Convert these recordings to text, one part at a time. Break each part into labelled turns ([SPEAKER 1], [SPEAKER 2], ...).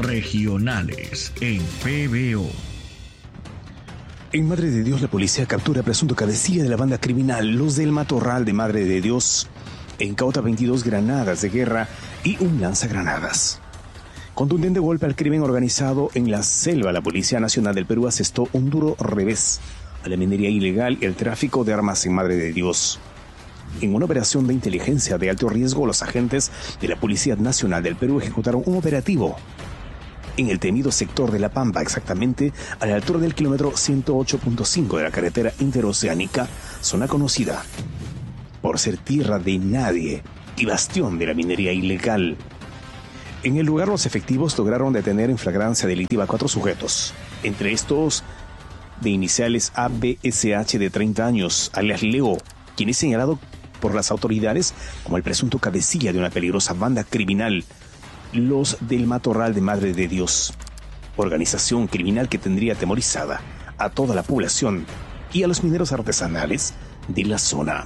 [SPEAKER 1] regionales en PBO.
[SPEAKER 2] En Madre de Dios, la policía captura a presunto cabecilla de la banda criminal Los del Matorral de Madre de Dios. Incauta 22 granadas de guerra y un lanzagranadas. Contundente golpe al crimen organizado en la selva. La Policía Nacional del Perú asestó un duro revés a la minería ilegal y el tráfico de armas en Madre de Dios. En una operación de inteligencia de alto riesgo, los agentes de la Policía Nacional del Perú ejecutaron un operativo en el temido sector de La Pampa, exactamente a la altura del kilómetro 108.5 de la carretera interoceánica, zona conocida por ser tierra de nadie y bastión de la minería ilegal. En el lugar, los efectivos lograron detener en flagrancia delictiva a 4 sujetos, entre estos de iniciales ABSH de 30 años, alias Leo, quien es señalado por las autoridades como el presunto cabecilla de una peligrosa banda criminal, Los del Matorral de Madre de Dios, organización criminal que tendría atemorizada a toda la población y a los mineros artesanales de la zona.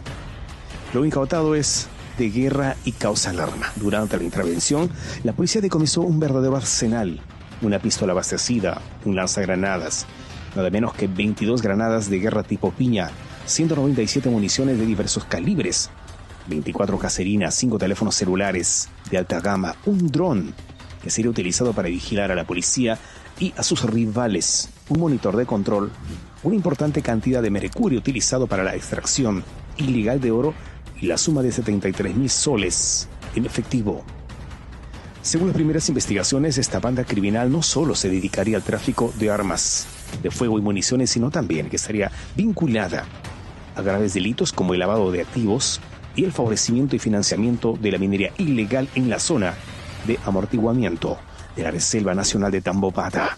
[SPEAKER 2] Lo incautado es de guerra y causa alarma. Durante la intervención, la policía decomisó un verdadero arsenal, una pistola abastecida, un lanzagranadas, nada menos que 22 granadas de guerra tipo piña, 197 municiones de diversos calibres, 24 caserinas, 5 teléfonos celulares de alta gama, un dron que sería utilizado para vigilar a la policía y a sus rivales, un monitor de control, una importante cantidad de mercurio utilizado para la extracción ilegal de oro y la suma de 73,000 soles en efectivo. Según las primeras investigaciones, esta banda criminal no solo se dedicaría al tráfico de armas de fuego y municiones, sino también que estaría vinculada a graves delitos como el lavado de activos y el favorecimiento y financiamiento de la minería ilegal en la zona de amortiguamiento de la Reserva Nacional de Tambopata.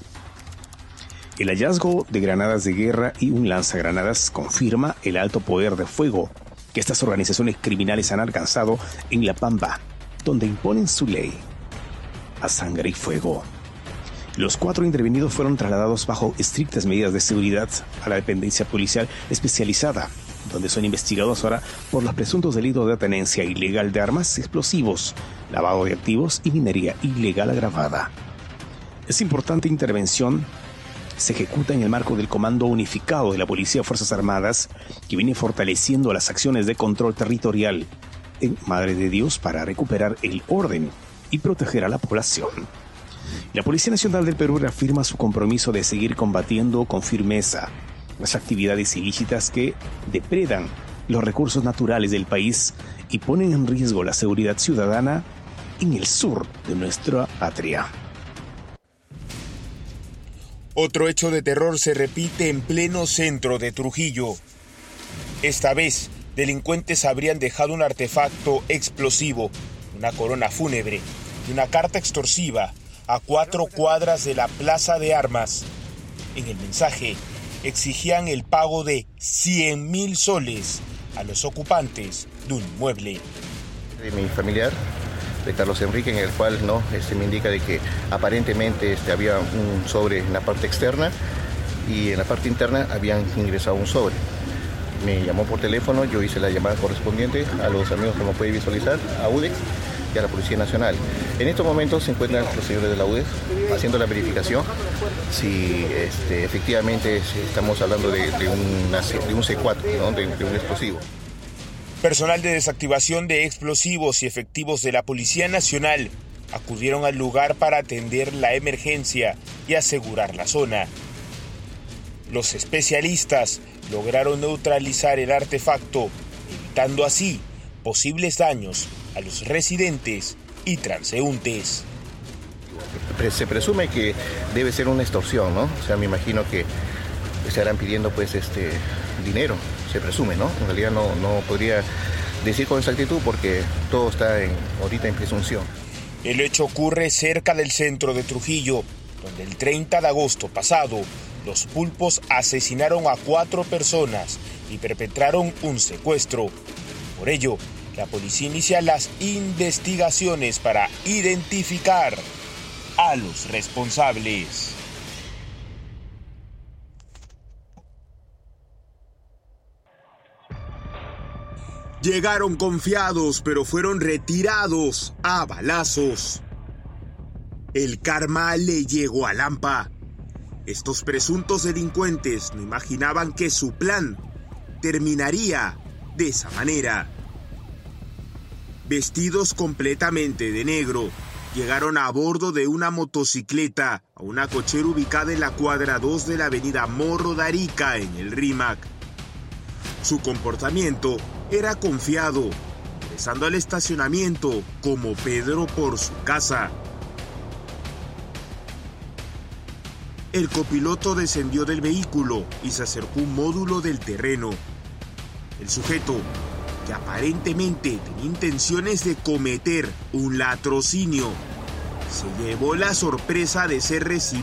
[SPEAKER 2] El hallazgo de granadas de guerra y un lanzagranadas confirma el alto poder de fuego que estas organizaciones criminales han alcanzado en La Pampa, donde imponen su ley a sangre y fuego. Los 4 intervenidos fueron trasladados bajo estrictas medidas de seguridad a la dependencia policial especializada, donde son investigados ahora por los presuntos delitos de tenencia ilegal de armas, explosivos, lavado de activos y minería ilegal agravada. Esta importante intervención se ejecuta en el marco del Comando Unificado de la Policía de Fuerzas Armadas, que viene fortaleciendo las acciones de control territorial en Madre de Dios para recuperar el orden y proteger a la población. La Policía Nacional del Perú reafirma su compromiso de seguir combatiendo con firmeza las actividades ilícitas que depredan los recursos naturales del país y ponen en riesgo la seguridad ciudadana en el sur de nuestra patria.
[SPEAKER 3] Otro hecho de terror se repite en pleno centro de Trujillo. Esta vez, delincuentes habrían dejado un artefacto explosivo, una corona fúnebre y una carta extorsiva a 4 cuadras de la Plaza de Armas. En el mensaje, exigían el pago de 100,000 soles a los ocupantes de un inmueble.
[SPEAKER 4] De mi familiar, de Carlos Enrique, en el cual me indica de que aparentemente había un sobre en la parte externa y en la parte interna habían ingresado un sobre. Me llamó por teléfono, yo hice la llamada correspondiente a los amigos, como puede visualizar, a UDEX y a la Policía Nacional. En estos momentos se encuentran los señores de la UDEX haciendo la verificación si efectivamente estamos hablando de un C4, ¿no? de un explosivo.
[SPEAKER 3] Personal de desactivación de explosivos y efectivos de la Policía Nacional acudieron al lugar para atender la emergencia y asegurar la zona. Los especialistas lograron neutralizar el artefacto, evitando así posibles daños a los residentes y transeúntes.
[SPEAKER 4] Se presume que debe ser una extorsión, ¿no? O sea, me imagino que estarán pidiendo dinero, se presume, ¿no? En realidad no podría decir con exactitud porque todo está ahorita en presunción.
[SPEAKER 3] El hecho ocurre cerca del centro de Trujillo, donde el 30 de agosto pasado los pulpos asesinaron a 4 personas y perpetraron un secuestro. Por ello, la policía inicia las investigaciones para identificar a los responsables. Llegaron confiados, pero fueron retirados a balazos. El karma le llegó a Lampa. Estos presuntos delincuentes no imaginaban que su plan terminaría de esa manera. Vestidos completamente de negro, llegaron a bordo de una motocicleta a una cochera ubicada en la cuadra 2 de la avenida Morro de Arica, en el Rímac. Su comportamiento era confiado, ingresando al estacionamiento como Pedro por su casa. El copiloto descendió del vehículo y se acercó a un módulo del terreno. El sujeto, que aparentemente tenía intenciones de cometer un latrocinio, se llevó la sorpresa de ser recibido